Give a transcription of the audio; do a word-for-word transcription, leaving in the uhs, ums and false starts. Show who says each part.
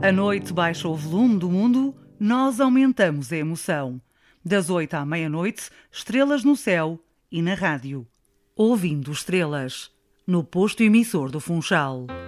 Speaker 1: A noite baixa o volume do mundo, nós aumentamos a emoção. Das oito à meia-noite, estrelas no céu e na rádio. Ouvindo estrelas, no posto emissor do Funchal.